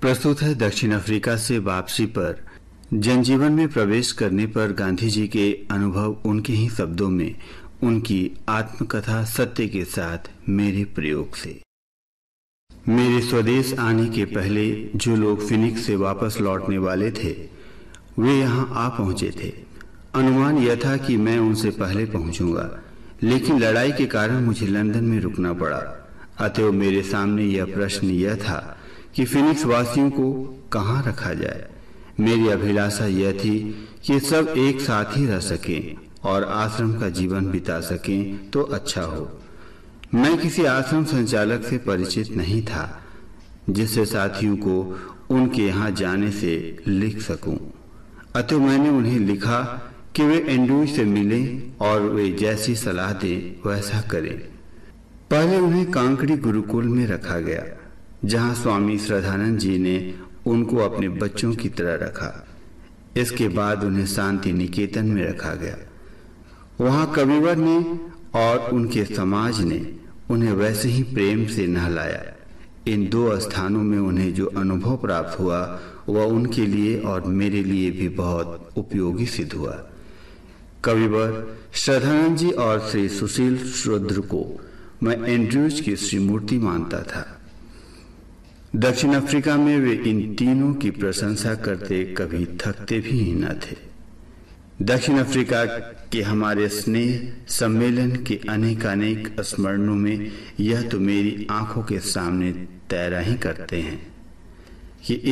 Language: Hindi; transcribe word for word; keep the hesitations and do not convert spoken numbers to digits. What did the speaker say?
प्रस्तुत है दक्षिण अफ्रीका से वापसी पर जनजीवन में प्रवेश करने पर गांधी जी के अनुभव, उनके ही शब्दों में उनकी आत्मकथा सत्य के साथ मेरे प्रयोग से। मेरे स्वदेश आने के पहले जो लोग फिनिक्स से वापस लौटने वाले थे वे यहाँ आ पहुंचे थे। अनुमान यह था कि मैं उनसे पहले पहुंचूंगा, लेकिन लड़ाई के कारण मुझे लंदन में रुकना पड़ा। अतएव मेरे सामने यह प्रश्न यह था कि फिनिक्स वासियों को कहाँ रखा जाए। मेरी अभिलाषा यह थी कि सब एक साथ ही रह सकें और आश्रम का जीवन बिता सकें तो अच्छा हो। मैं किसी आश्रम संचालक से परिचित नहीं था जिससे साथियों को उनके यहाँ जाने से लिख सकूं। अतः मैंने उन्हें लिखा कि वे एंड्रयूज से मिलें और वे जैसी सलाह दें वैसा करें। पहले उन्हें कांकड़ी गुरुकुल में रखा गया, जहाँ स्वामी श्रद्धानंद जी ने उनको अपने बच्चों की तरह रखा। इसके बाद उन्हें शांति निकेतन में रखा गया। वहाँ कविवर ने और उनके समाज ने उन्हें वैसे ही प्रेम से नहलाया। इन दो स्थानों में उन्हें जो अनुभव प्राप्त हुआ वह उनके लिए और मेरे लिए भी बहुत उपयोगी सिद्ध हुआ। कविवर श्रद्धानंद जी और श्री सुशील रुद्र को मैं एंड्रयूज की श्रीमूर्ति मानता था। दक्षिण अफ्रीका में वे इन तीनों की प्रशंसा करते कभी थकते भी न थे। दक्षिण अफ्रीका के हमारे स्नेह सम्मेलन के अनेकानेक स्मरणों में यह तो मेरी आंखों के सामने तैरा ही करते हैं कि